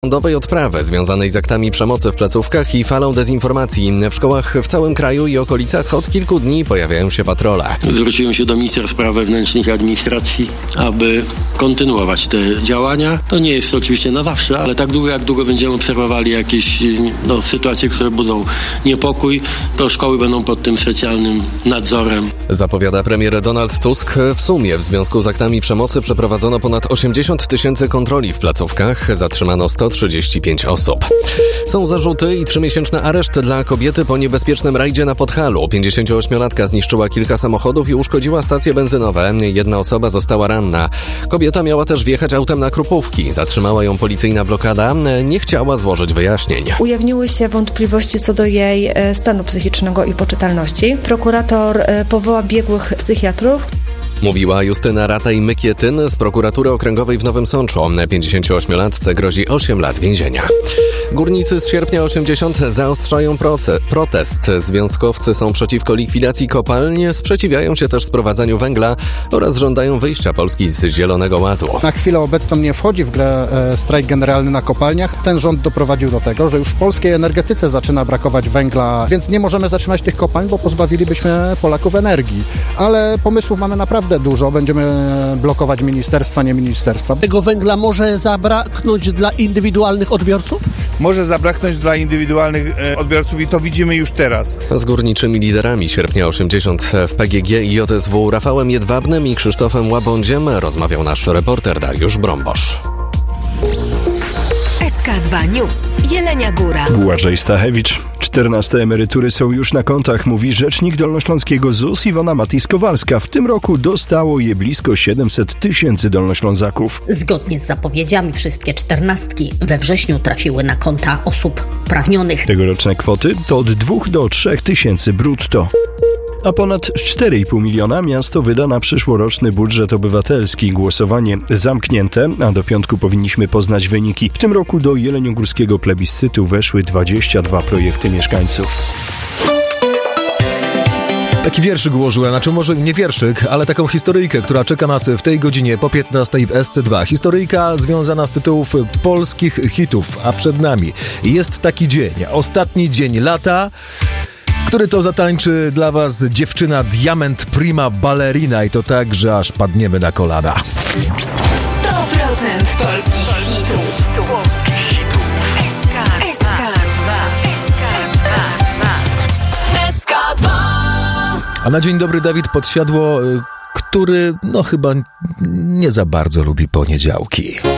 Sądowej odprawy związanej z aktami przemocy w placówkach i falą dezinformacji. W szkołach w całym kraju i okolicach od kilku dni pojawiają się patrole. Zwróciłem się do ministra spraw wewnętrznych i administracji, aby kontynuować te działania. To nie jest oczywiście na zawsze, ale tak długo, jak długo będziemy obserwowali jakieś sytuacje, które budzą niepokój, to szkoły będą pod tym specjalnym nadzorem. Zapowiada premier Donald Tusk. W sumie w związku z aktami przemocy przeprowadzono ponad 80 000 kontroli w placówkach. Zatrzymano 135 osób. Są zarzuty i 3-miesięczny areszt dla kobiety po niebezpiecznym rajdzie na Podhalu. 58-latka zniszczyła kilka samochodów i uszkodziła stacje benzynowe. Jedna osoba została ranna. Kobieta miała też wjechać autem na Krupówki. Zatrzymała ją policyjna blokada. Nie chciała złożyć wyjaśnień. Ujawniły się wątpliwości co do jej stanu psychicznego i poczytalności. Prokurator powoła biegłych psychiatrów. Mówiła Justyna Rataj-Mykietyn z prokuratury okręgowej w Nowym Sączu. 58-latce grozi 8 lat więzienia. Górnicy z sierpnia 80 zaostrzają protest. Związkowcy są przeciwko likwidacji kopalń, sprzeciwiają się też sprowadzaniu węgla oraz żądają wyjścia Polski z Zielonego Ładu. Na chwilę obecną nie wchodzi w grę strajk generalny na kopalniach. Ten rząd doprowadził do tego, że już w polskiej energetyce zaczyna brakować węgla, więc nie możemy zatrzymać tych kopalń, bo pozbawilibyśmy Polaków energii. Ale pomysłów mamy naprawdę dużo. Będziemy blokować ministerstwa, nie ministerstwa. Tego węgla może zabraknąć dla indywidualnych odbiorców? Może zabraknąć dla indywidualnych odbiorców i to widzimy już teraz. Z górniczymi liderami sierpnia 80 w PGG i JSW Rafałem Jedwabnym i Krzysztofem Łabądziem rozmawiał nasz reporter Dariusz Brombosz. SK2 News. Jelenia Góra. Błażej Stachewicz. 14 emerytury są już na kontach, mówi rzecznik dolnośląskiego ZUS Iwona Matyjs-Kowalska. W tym roku dostało je blisko 700 000 dolnoślązaków. Zgodnie z zapowiedziami wszystkie 14 we wrześniu trafiły na konta osób uprawnionych. Tegoroczne kwoty to od 2 do 3 tysięcy brutto. A ponad 4,5 miliona miasto wyda na przyszłoroczny budżet obywatelski. Głosowanie zamknięte, a do piątku powinniśmy poznać wyniki. W tym roku do jeleniogórskiego plebiscytu weszły 22 projekty mieszkańców. Taki wierszyk ułożyłem, znaczy może nie wierszyk, ale taką historyjkę, która czeka nas w tej godzinie po 15 w SC2. Historyjka związana z tytułów polskich hitów, a przed nami jest taki dzień, ostatni dzień lata, który to zatańczy dla was dziewczyna Diament Prima Ballerina i to tak, że aż padniemy na kolana. 100% polskich hitów. SK2. A na dzień dobry Dawid Podsiadło, który chyba nie za bardzo lubi poniedziałki.